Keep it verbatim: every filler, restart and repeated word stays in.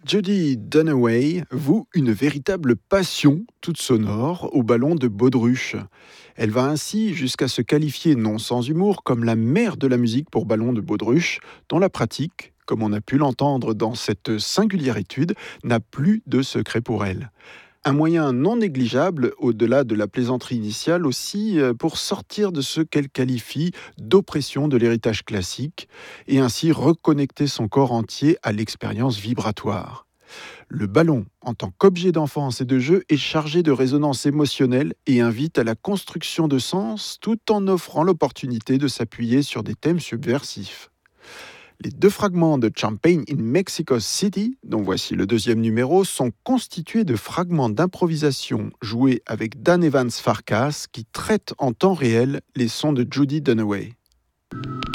Jodie Dunaway voue une véritable passion, toute sonore, au ballon de baudruche. Elle va ainsi jusqu'à se qualifier, non sans humour, comme la mère de la musique pour ballon de baudruche, dont la pratique, comme on a pu l'entendre dans cette singulière étude, n'a plus de secret pour elle. Un moyen non négligeable, au-delà de la plaisanterie initiale aussi, euh, pour sortir de ce qu'elle qualifie d'oppression de l'héritage classique et ainsi reconnecter son corps entier à l'expérience vibratoire. Le ballon, en tant qu'objet d'enfance et de jeu, est chargé de résonance émotionnelle et invite à la construction de sens tout en offrant l'opportunité de s'appuyer sur des thèmes subversifs. Les deux fragments de Champagne in Mexico City, dont voici le deuxième numéro, sont constitués de fragments d'improvisation joués avec Dan Evans Farkas qui traite en temps réel les sons de Jodie Dunaway.